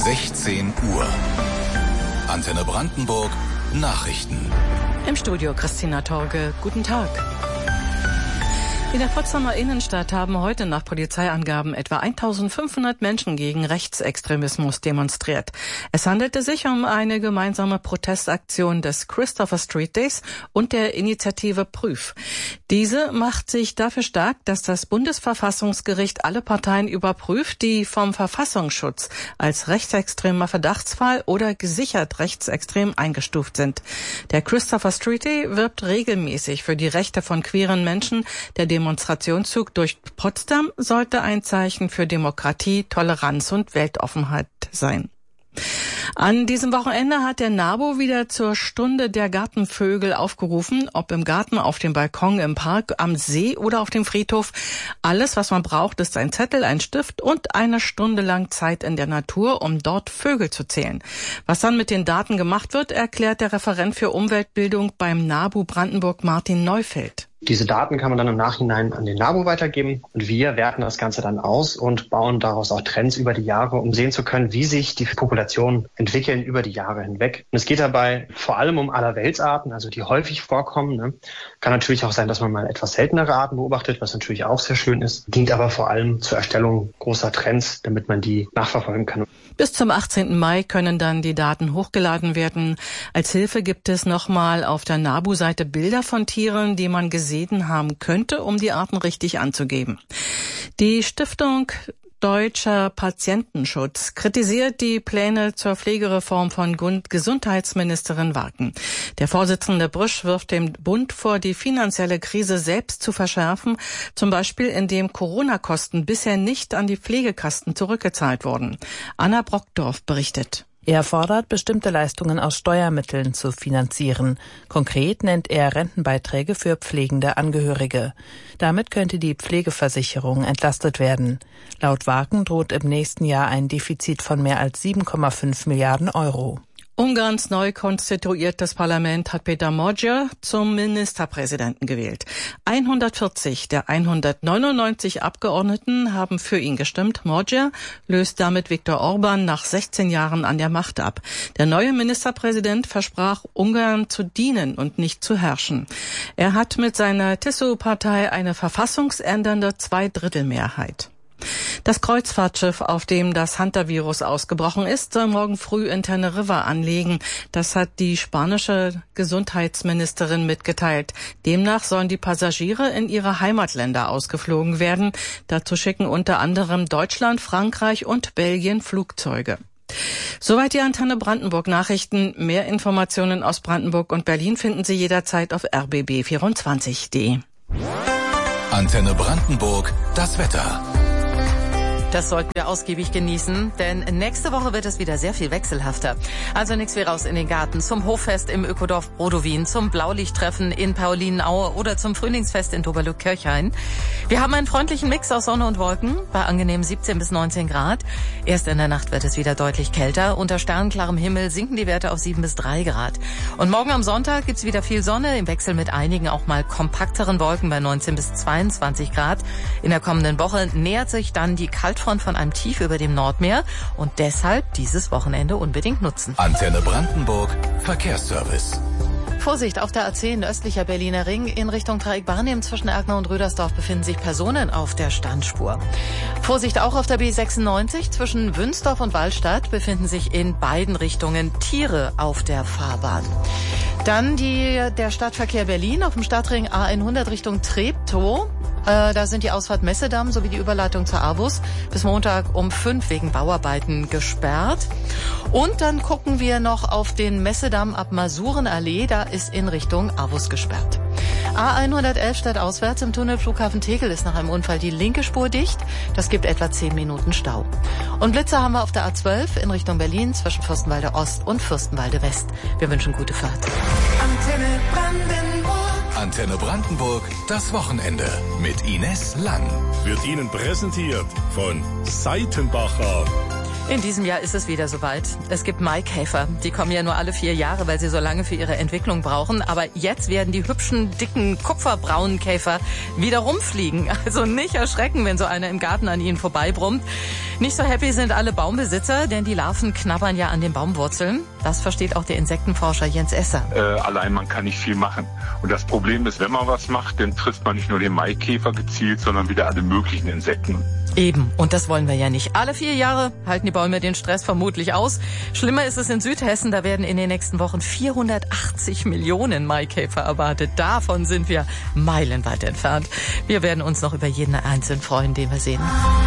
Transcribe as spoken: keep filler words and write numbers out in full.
sechzehn Uhr. Antenne Brandenburg Nachrichten. Im Studio Christina Torge. Guten Tag. In der Potsdamer Innenstadt haben heute nach Polizeiangaben etwa eintausendfünfhundert Menschen gegen Rechtsextremismus demonstriert. Es handelte sich um eine gemeinsame Protestaktion des Christopher Street Days und der Initiative Prüf. Diese macht sich dafür stark, dass das Bundesverfassungsgericht alle Parteien überprüft, die vom Verfassungsschutz als rechtsextremer Verdachtsfall oder gesichert rechtsextrem eingestuft sind. Der Christopher Street Day wirbt regelmäßig für die Rechte von queeren Menschen. Der Demonstrationszug durch Potsdam sollte ein Zeichen für Demokratie, Toleranz und Weltoffenheit sein. An diesem Wochenende hat der NABU wieder zur Stunde der Gartenvögel aufgerufen, ob im Garten, auf dem Balkon, im Park, am See oder auf dem Friedhof. Alles, was man braucht, ist ein Zettel, ein Stift und eine Stunde lang Zeit in der Natur, um dort Vögel zu zählen. Was dann mit den Daten gemacht wird, erklärt der Referent für Umweltbildung beim NABU Brandenburg, Martin Neufeld. Diese Daten kann man dann im Nachhinein an den NABU weitergeben und wir werten das Ganze dann aus und bauen daraus auch Trends über die Jahre, um sehen zu können, wie sich die Populationen entwickeln über die Jahre hinweg. Und es geht dabei vor allem um Allerweltsarten, also die häufig vorkommen. Ne? Kann natürlich auch sein, dass man mal etwas seltenere Arten beobachtet, was natürlich auch sehr schön ist, dient aber vor allem zur Erstellung großer Trends, damit man die nachverfolgen kann. Bis zum achtzehnten Mai können dann die Daten hochgeladen werden. Als Hilfe gibt es nochmal auf der NABU-Seite Bilder von Tieren, die man gesehen haben könnte, um die Arten richtig anzugeben. Die Stiftung Deutscher Patientenschutz kritisiert die Pläne zur Pflegereform von Gesundheitsministerin Warken. Der Vorsitzende Brüsch wirft dem Bund vor, die finanzielle Krise selbst zu verschärfen, zum Beispiel indem Corona-Kosten bisher nicht an die Pflegekassen zurückgezahlt wurden. Anna Brockdorf berichtet. Er fordert, bestimmte Leistungen aus Steuermitteln zu finanzieren. Konkret nennt er Rentenbeiträge für pflegende Angehörige. Damit könnte die Pflegeversicherung entlastet werden. Laut Warken droht im nächsten Jahr ein Defizit von mehr als sieben Komma fünf Milliarden Euro. Ungarns neu konstituiertes Parlament hat Peter Magyar zum Ministerpräsidenten gewählt. hundertvierzig der hundertneunundneunzig Abgeordneten haben für ihn gestimmt. Magyar löst damit Viktor Orban nach sechzehn Jahren an der Macht ab. Der neue Ministerpräsident versprach, Ungarn zu dienen und nicht zu herrschen. Er hat mit seiner T I S U-Partei eine verfassungsändernde Zweidrittelmehrheit. Das Kreuzfahrtschiff, auf dem das Hunter-Virus ausgebrochen ist, soll morgen früh in Teneriffa anlegen. Das hat die spanische Gesundheitsministerin mitgeteilt. Demnach sollen die Passagiere in ihre Heimatländer ausgeflogen werden. Dazu schicken unter anderem Deutschland, Frankreich und Belgien Flugzeuge. Soweit die Antenne Brandenburg Nachrichten. Mehr Informationen aus Brandenburg und Berlin finden Sie jederzeit auf r b b vierundzwanzig punkt d e. Antenne Brandenburg, das Wetter. Das sollten wir ausgiebig genießen, denn nächste Woche wird es wieder sehr viel wechselhafter. Also nichts wie raus in den Garten, zum Hoffest im Ökodorf Brodowin, zum Blaulichttreffen in Paolinenaue oder zum Frühlingsfest in Doberlück-Kirchhain. Wir haben einen freundlichen Mix aus Sonne und Wolken bei angenehm siebzehn bis neunzehn Grad. Erst in der Nacht wird es wieder deutlich kälter. Unter sternklarem Himmel sinken die Werte auf sieben bis drei Grad. Und morgen am Sonntag gibt's wieder viel Sonne, im Wechsel mit einigen auch mal kompakteren Wolken bei neunzehn bis zweiundzwanzig Grad. In der kommenden Woche nähert sich dann die Kaltfront von einem Tief über dem Nordmeer und deshalb dieses Wochenende unbedingt nutzen. Antenne Brandenburg, Verkehrsservice. Vorsicht, auf der A zehn östlicher Berliner Ring in Richtung Dreieck Barnim zwischen Erkner und Rödersdorf befinden sich Personen auf der Standspur. Vorsicht auch auf der B sechsundneunzig zwischen Wünsdorf und Wallstadt befinden sich in beiden Richtungen Tiere auf der Fahrbahn. Dann die, der Stadtverkehr Berlin auf dem Stadtring A hundert Richtung Treptow. Äh, da sind die Ausfahrt Messedamm sowie die Überleitung zur Avus bis Montag um fünf wegen Bauarbeiten gesperrt. Und dann gucken wir noch auf den Messedamm ab Masurenallee. Da ist in Richtung Avus gesperrt. A hundertelf stadtauswärts im Tunnel Flughafen Tegel ist nach einem Unfall die linke Spur dicht. Das gibt etwa zehn Minuten Stau. Und Blitzer haben wir auf der A zwölf in Richtung Berlin zwischen Fürstenwalde Ost und Fürstenwalde West. Wir wünschen gute Fahrt. Antenne Brandenburg. Antenne Brandenburg, das Wochenende mit Ines Lang. Wird Ihnen präsentiert von Seitenbacher. In diesem Jahr ist es wieder soweit. Es gibt Maikäfer. Die kommen ja nur alle vier Jahre, weil sie so lange für ihre Entwicklung brauchen. Aber jetzt werden die hübschen, dicken, kupferbraunen Käfer wieder rumfliegen. Also nicht erschrecken, wenn so einer im Garten an ihnen vorbeibrummt. Nicht so happy sind alle Baumbesitzer, denn die Larven knabbern ja an den Baumwurzeln. Das versteht auch der Insektenforscher Jens Esser. Äh, allein man kann nicht viel machen. Und das Problem ist, wenn man was macht, dann trifft man nicht nur den Maikäfer gezielt, sondern wieder alle möglichen Insekten. Eben, und das wollen wir ja nicht. Alle vier Jahre halten die Bäume den Stress vermutlich aus. Schlimmer ist es in Südhessen, da werden in den nächsten Wochen vierhundertachtzig Millionen Maikäfer erwartet. Davon sind wir meilenweit entfernt. Wir werden uns noch über jeden einzelnen freuen, den wir sehen.